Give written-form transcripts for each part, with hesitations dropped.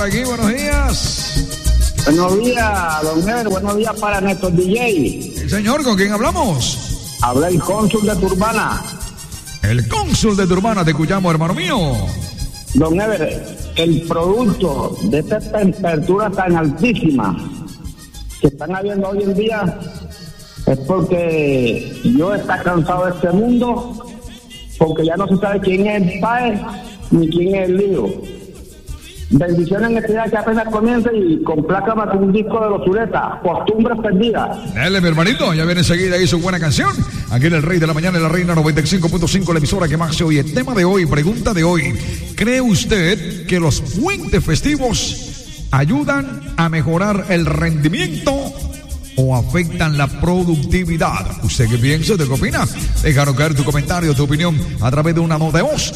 Aquí, buenos días. Buenos días, don Ner, buenos días para Néstor DJ. Sí, señor, ¿con quién hablamos? Habla el cónsul de Turbana. El cónsul de Turbana, te escuchamos, hermano mío. Don Ever, el producto de esta temperatura tan altísima que están habiendo hoy en día es porque yo está cansado de este mundo, porque ya no se sabe quién es el padre ni quién es el hijo. Bendiciones en este día que apenas comienza y complácame con un disco de los Zuletas, Costumbres Perdidas. Dale, mi hermanito, ya viene enseguida ahí su buena canción. Aquí en el Rey de la Mañana, en la Reina 95.5, la emisora que más se oye. El tema de hoy, pregunta de hoy. ¿Cree usted que los puentes festivos ayudan a mejorar el rendimiento o afectan la productividad? ¿Usted qué piensa? ¿Qué opina? Déjanos caer tu comentario, tu opinión a través de una nota de voz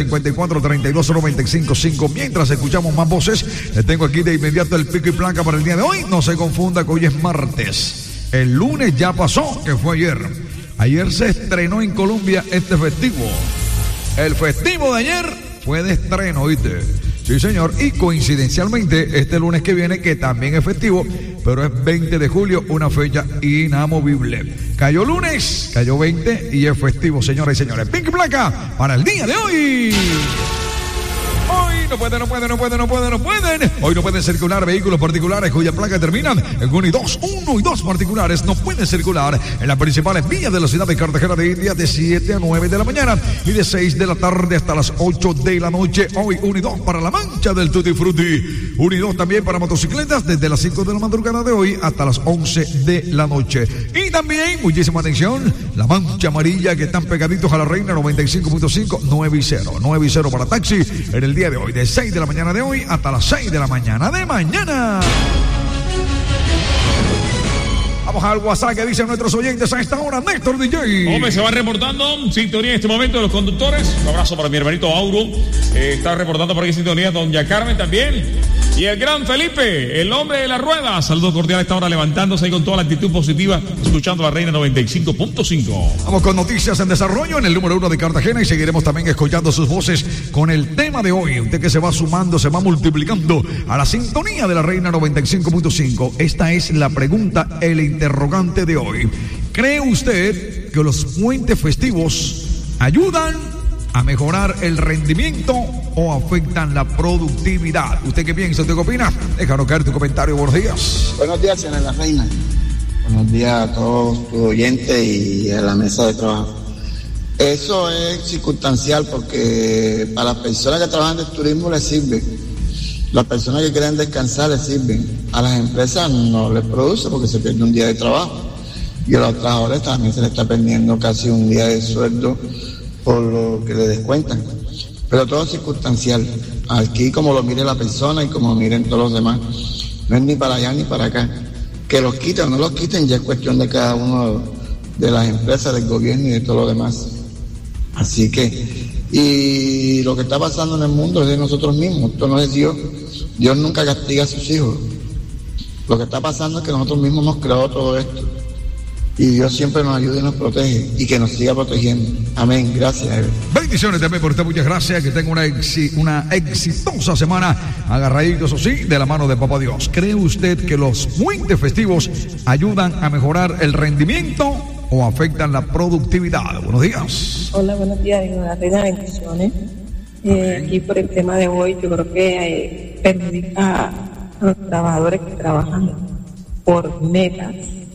320-54-32-95-5. Mientras escuchamos más voces, les tengo aquí de inmediato el pico y placa para el día de hoy. No se confunda que hoy es martes. El lunes ya pasó, que fue ayer. Ayer se estrenó en Colombia este festivo. El festivo de ayer fue de estreno, ¿viste? Sí, señor, y coincidencialmente este lunes que viene, que también es festivo, pero es 20 de julio, una fecha inamovible. Cayó lunes, cayó 20 y es festivo, señoras y señores. Pink Placa para el día de hoy. Hoy no pueden. Hoy no pueden circular vehículos particulares cuya placa terminan en 1 y 2. 1 y 2 particulares no pueden circular en las principales vías de la ciudad de Cartagena de Indias de 7 a 9 de la mañana y de 6 de la tarde hasta las 8 de la noche. Hoy 1 y 2 para la mancha del Tutti Frutti. 1 y 2 también para motocicletas desde las 5 de la madrugada de hoy hasta las 11 de la noche. Y también, muchísima atención, la mancha amarilla que están pegaditos a la Reina 95.5, 9 y 0. 9 y 0 para taxi en el día de hoy, de 6 de la mañana de hoy hasta las 6 de la mañana de mañana. Vamos al WhatsApp que dicen nuestros oyentes a esta hora, Néstor DJ. Hombre, se va reportando sintonía en este momento de los conductores. Un abrazo para mi hermanito Auro. Está reportando por aquí sintonía doña Carmen también. Y el gran Felipe, el hombre de la rueda. Saludos cordiales a esta hora, levantándose ahí con toda la actitud positiva, escuchando la Reina 95.5. Vamos con noticias en desarrollo en el número 1 de Cartagena y seguiremos también escuchando sus voces con el tema de hoy. Usted que se va sumando, se va multiplicando a la sintonía de la Reina 95.5. Esta es la pregunta, el interrogante de hoy. ¿Cree usted que los puentes festivos ayudan a mejorar el rendimiento o afectan la productividad? ¿Usted qué piensa? ¿Usted qué opina? Déjanos caer tu comentario. Buenos días. Buenos días, señora la Reina. Buenos días a todos tus oyentes y a la mesa de trabajo. Eso es circunstancial porque para las personas que trabajan del turismo les sirve. Las personas que quieren descansar les sirven. A las empresas no les produce porque se pierde un día de trabajo. Y a los trabajadores también se les está perdiendo casi un día de sueldo por lo que le descuentan. Pero todo es circunstancial. Aquí como lo mire la persona y como lo miren todos los demás. No es ni para allá ni para acá. Que los quiten o no los quiten ya es cuestión de cada uno de las empresas, del gobierno y de todo lo demás. Así que, y lo que está pasando en el mundo es de nosotros mismos. Esto no es Dios. Dios nunca castiga a sus hijos. Lo que está pasando es que nosotros mismos hemos creado todo esto. Y Dios siempre nos ayuda y nos protege y que nos siga protegiendo. Amén. Gracias. Bendiciones también por usted. Muchas gracias. Que tenga una exitosa semana. Agarraditos, o sí, de la mano de Papá Dios. ¿Cree usted que los puentes festivos ayudan a mejorar el rendimiento o afectan la productividad? Buenos días. Hola, buenos días. La Reina, bendiciones. Aquí por el tema de hoy, yo creo que perjudica a los trabajadores que trabajan por metas,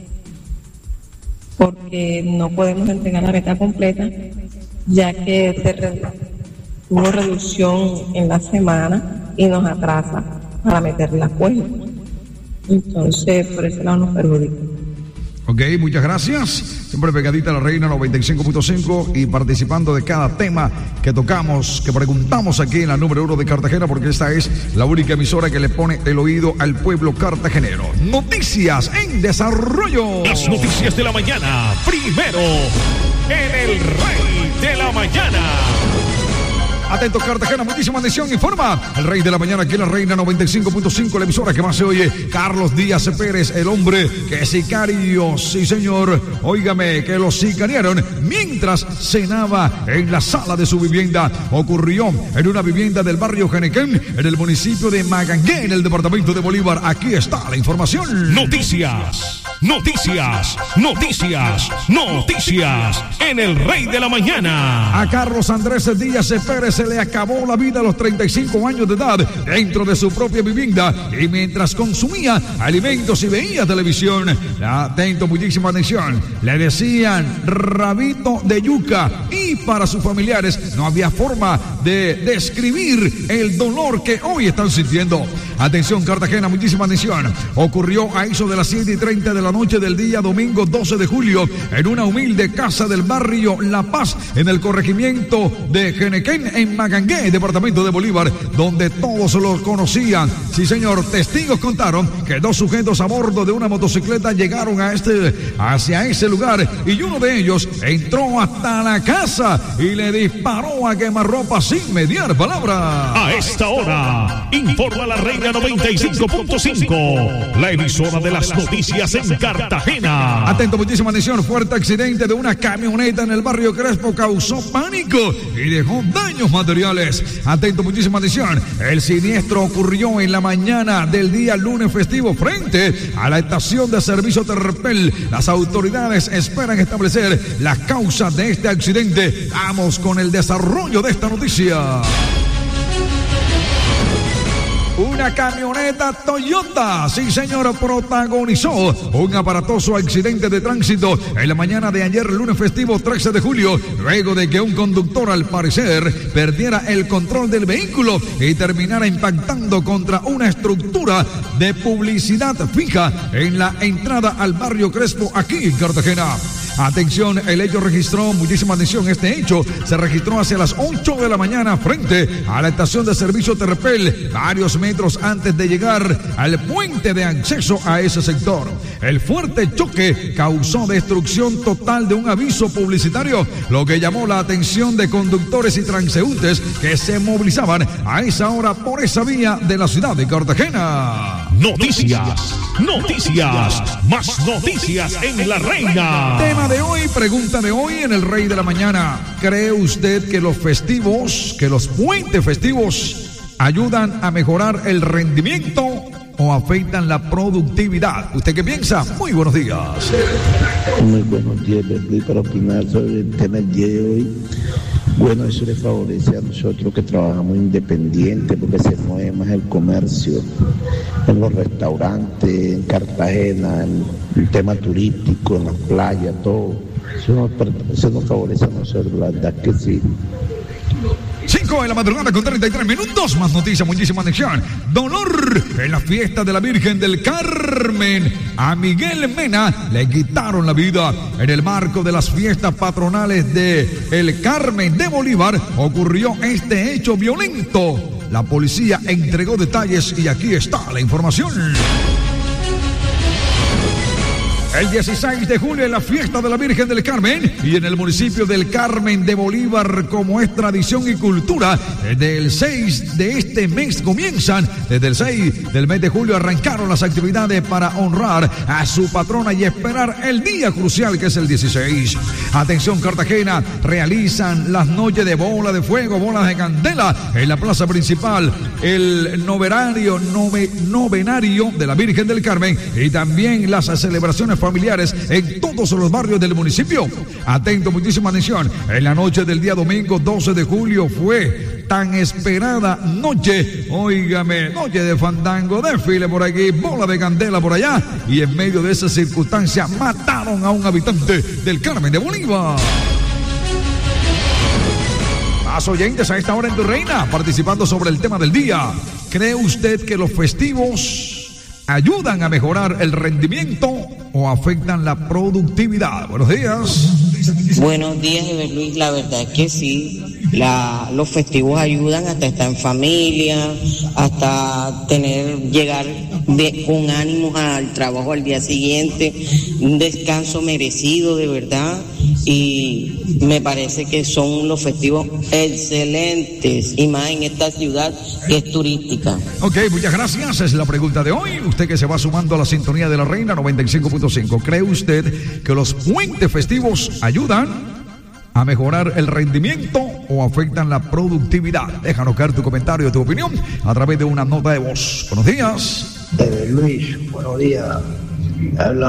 porque no podemos entregar la meta completa, ya que hubo reducción en la semana y nos atrasa para meter la cuenta. Entonces, por ese lado nos perjudica. Ok, muchas gracias. Siempre pegadita a la Reina 95.5 y participando de cada tema que tocamos, que preguntamos aquí en la número 1 de Cartagena, porque esta es la única emisora que le pone el oído al pueblo cartagenero. Noticias en desarrollo. Las noticias de la mañana, primero en el Rey de la Mañana. Atento Cartagena, muchísima atención, informa el Rey de la Mañana aquí en la Reina 95.5, la emisora que más se oye. Carlos Díaz Pérez, el hombre que sicario, sí señor, óigame, que lo sicariaron mientras cenaba en la sala de su vivienda. Ocurrió en una vivienda del barrio Genequén, en el municipio de Magangué, en el departamento de Bolívar. Aquí está la información. Noticias en el Rey de la Mañana. A Carlos Andrés Díaz Pérez se le acabó la vida a los 35 años de edad dentro de su propia vivienda y mientras consumía alimentos y veía televisión. Atento, muchísima atención. Le decían rabito de yuca y para sus familiares no había forma de describir el dolor que hoy están sintiendo. Atención Cartagena, muchísima atención. Ocurrió a eso de las 7:30 de la noche del día domingo 12 de julio en una humilde casa del barrio La Paz en el corregimiento de Genequén en Magangué, departamento de Bolívar, donde todos los conocían. Sí señor, testigos contaron que dos sujetos a bordo de una motocicleta llegaron hacia ese lugar y uno de ellos entró hasta la casa y le disparó a quemarropa sin mediar palabra. A esta hora, informa la Reina 95.5, la emisora de las noticias en Cartagena. Atento, muchísima atención. Fuerte accidente de una camioneta en el barrio Crespo causó pánico y dejó daños materiales. Atento, muchísima atención. El siniestro ocurrió en la mañana del día lunes festivo frente a la estación de servicio Terpel. Las autoridades esperan establecer las causas de este accidente. Vamos con el desarrollo de esta noticia. Una camioneta Toyota, sí señor, protagonizó un aparatoso accidente de tránsito en la mañana de ayer, lunes festivo 13 de julio, luego de que un conductor al parecer perdiera el control del vehículo y terminara impactando contra una estructura de publicidad fija en la entrada al barrio Crespo aquí en Cartagena. Atención, el hecho registró, muchísima atención, este hecho se registró hacia las 8 de la mañana frente a la estación de servicio Terpel, varios metros antes de llegar al puente de acceso a ese sector. El fuerte choque causó destrucción total de un aviso publicitario, lo que llamó la atención de conductores y transeúntes que se movilizaban a esa hora por esa vía de la ciudad de Cartagena. Noticias, más noticias en la Reina. Tema de hoy, pregunta de hoy en el Rey de la Mañana. ¿Cree usted que los puentes festivos ayudan a mejorar el rendimiento o afectan la productividad? ¿Usted qué piensa? Muy buenos días. Muy buenos días, Berlín, para opinar sobre el tema del día de hoy. Bueno, eso le favorece a nosotros que trabajamos independiente porque se mueve más el comercio en los restaurantes, en Cartagena, en el tema turístico, en las playas, todo. Eso nos favorece a nosotros, la verdad que sí. 5 de la madrugada con 33 minutos. Más noticias, muchísima atención. Dolor en la fiesta de la Virgen del Carmen. A Miguel Mena le quitaron la vida. En el marco de las fiestas patronales de El Carmen de Bolívar ocurrió este hecho violento. La policía entregó detalles y aquí está la información. El 16 de julio es la fiesta de la Virgen del Carmen y en el municipio del Carmen de Bolívar, como es tradición y cultura, desde el 6 de este mes comienzan, desde el 6 del mes de julio arrancaron las actividades para honrar a su patrona y esperar el día crucial que es el 16. Atención Cartagena, realizan las noches de bola de fuego, bolas de candela en la plaza principal, el novenario de la Virgen del Carmen y también las celebraciones familiares en todos los barrios del municipio. Atento, muchísima atención. En la noche del día domingo 12 de julio fue tan esperada noche, óigame, noche de fandango, desfile por aquí, bola de candela por allá y en medio de esa circunstancia mataron a un habitante del Carmen de Bolívar. Más oyentes a esta hora en Tu Reina, participando sobre el tema del día. ¿Cree usted que los festivos ayudan a mejorar el rendimiento o afectan la productividad? Buenos días. Buenos días, Eber Luis. La verdad es que sí. Los festivos ayudan hasta estar en familia, hasta llegar con ánimo al trabajo al día siguiente, un descanso merecido, de verdad. y me parece que son los festivos excelentes y más en esta ciudad que es turística. Ok, muchas gracias. Es la pregunta de hoy. Usted que se va sumando a la sintonía de la Reina 95.5. ¿Cree usted que los puentes festivos ayudan a mejorar el rendimiento o afectan la productividad? Déjanos caer tu comentario, tu opinión a través de una nota de voz. Buenos días. Luis, buenos días. Habla